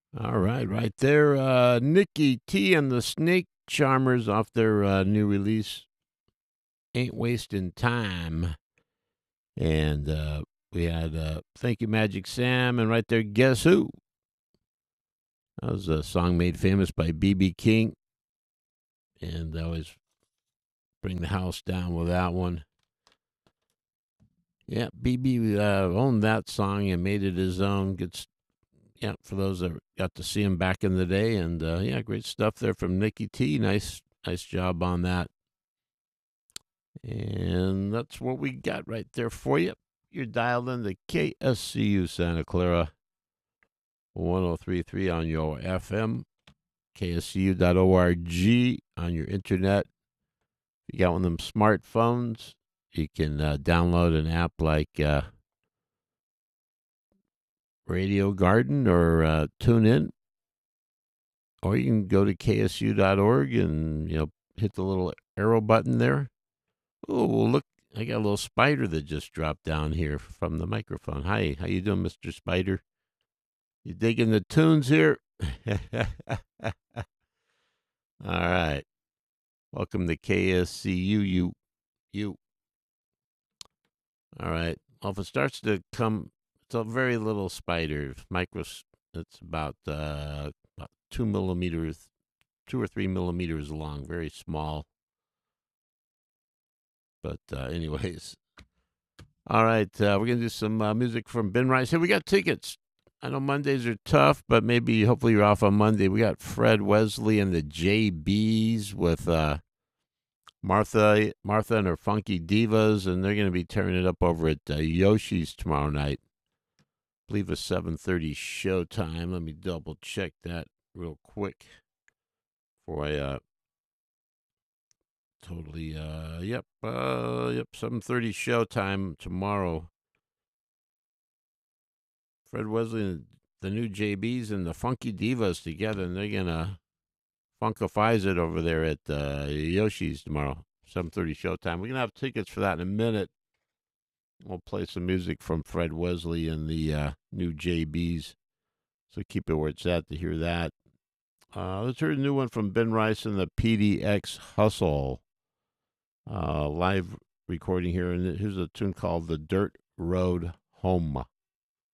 All right, right there. Nikki T and the Snake Charmers off their new release, Ain't Wasting Time. And we had Thank You, Magic Sam, and right there, Guess Who? That was a song made famous by B.B. King. And I always bring the house down with that one. Yeah, BB owned that song and made it his own. Yeah, for those that got to see him back in the day, and yeah, great stuff there from Nikki T. Nice job on that. And that's what we got right there for you. You're dialed in to KSCU Santa Clara 1033 on your FM, kscu.org on your internet. If you got one of them smartphones, you can download an app like Radio Garden or TuneIn, or you can go to ksu.org and hit the little arrow button there. Oh, well, look, I got a little spider that just dropped down here from the microphone. Hi, how you doing, Mr. Spider? You digging the tunes here? All right. Welcome to KSCU. You. All right. Well, if it starts to come, it's a very little spider. It's about 2 millimeters, 2 or 3 millimeters long, very small. But anyways, all right, we're gonna do some music from Ben Rice. Hey, we got tickets. I know Mondays are tough, but hopefully, you're off on Monday. We got Fred Wesley and the JBs with Martha and her Funky Divas, and they're gonna be tearing it up over at Yoshi's tomorrow night. I believe a 7:30 showtime. Let me double check that real quick before I totally. Yep. 7:30 showtime tomorrow. Fred Wesley and the new JBs and the Funky Divas together, and they're gonna funkifies it over there at Yoshi's tomorrow, 7:30 showtime. We're gonna have tickets for that in a minute. We'll play some music from Fred Wesley and the new JBs, so keep it where it's at to hear that. Let's hear a new one from Ben Rice and the PDX Hustle. Live recording here, and here's a tune called "The Dirt Road Home."